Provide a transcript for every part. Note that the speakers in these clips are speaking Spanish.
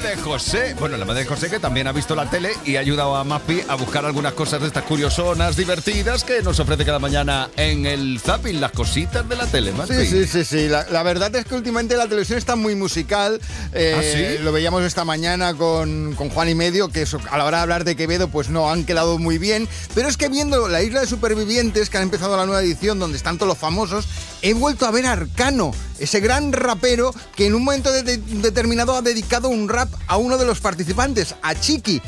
de José. Bueno, la madre de José, que también ha visto la tele y ha ayudado a Maspi a buscar algunas cosas de estas curiosonas, divertidas, que nos ofrece cada mañana en el Zapping, las cositas de la tele, Maspi. Sí. La verdad es que últimamente la televisión está muy musical. ¿Sí? Lo veíamos esta mañana con Juan y Medio, que eso, a la hora de hablar de Quevedo, pues no han quedado muy bien. Pero es que viendo La Isla de Supervivientes, que han empezado la nueva edición, donde están todos los famosos, he vuelto a ver a Arcano, ese gran rapero que en un momento determinado ha dedicado un rap a uno de los participantes, a Chiqui,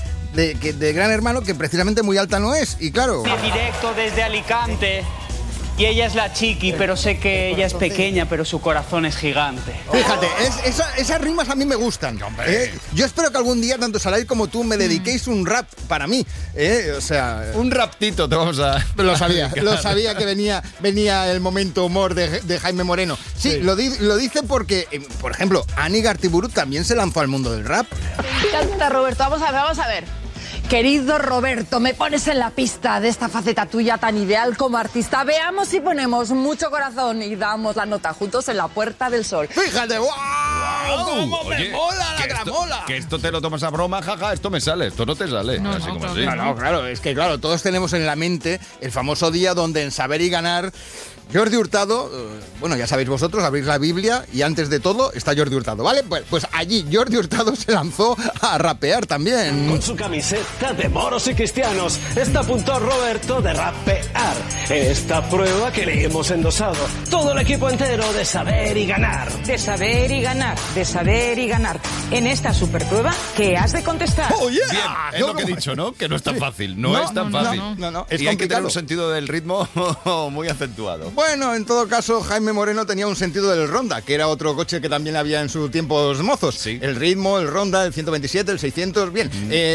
de Gran Hermano, que precisamente muy alta no es. Y claro... Directo desde Alicante. Y ella es la Chiqui, pero sé que ella es pequeña, pero su corazón es gigante. Fíjate, esas rimas a mí me gustan. Yo espero que algún día, tanto Saray como tú, me dediquéis un rap para mí. O sea... Un raptito te vamos a... Lo sabía que venía el momento humor de Jaime Moreno. Sí. Lo dice porque, por ejemplo, Ani Gartiburu también se lanzó al mundo del rap. Me encanta, Roberto. Vamos a ver. Querido Roberto, me pones en la pista de esta faceta tuya tan ideal como artista. Veamos si ponemos mucho corazón y damos la nota juntos en la Puerta del Sol. ¡Fíjate! ¡Wow! ¡Cómo me mola la gramola! Que esto te lo tomas a broma, jaja, esto me sale, esto no te sale. No, así no, como no, así. No, claro, es que claro, todos tenemos en la mente el famoso día donde en Saber y Ganar Jordi Hurtado, bueno, ya sabéis vosotros, abrís la Biblia y antes de todo está Jordi Hurtado, ¿vale? Pues allí Jordi Hurtado se lanzó a rapear también. Con su camiseta de moros y cristianos, está a punto Roberto de rapear. En esta prueba que le hemos endosado todo el equipo entero de Saber y Ganar. De saber y ganar, de saber y ganar. En esta superprueba, ¿qué has de contestar? ¡Oh, yeah! Bien, es lo que he dicho, ¿no? Que no es tan fácil, no es tan fácil. No, y es hay que tener complicado. un sentido del ritmo muy acentuado. Bueno, en todo caso, Jaime Moreno tenía un sentido del Ronda, que era otro coche que también había en sus tiempos mozos. Sí. El ritmo, el Ronda, el 127, el 600, bien.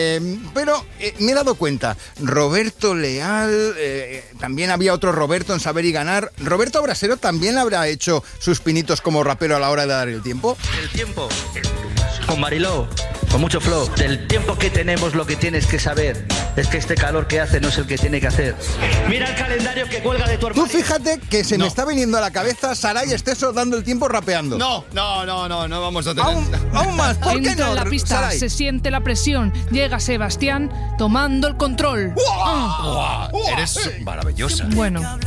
Pero me he dado cuenta, Roberto Leal, también había otro Roberto en Saber y Ganar. ¿Roberto Brasero también habrá hecho sus pinitos como rapero a la hora de dar el tiempo? El tiempo, con Mariló, con mucho flow. Del tiempo que tenemos, lo que tienes que saber es que este calor que hace no es el que tiene que hacer. Mira el calendario que cuelga de tu Tú armario. fíjate que se me está viniendo a la cabeza Saray Esteso dando el tiempo rapeando. No vamos a tener... Aún más, ¿por qué Entra no, en la pista, Saray? se siente la presión. Llega Sebastián tomando el control. Eres maravillosa. Bueno.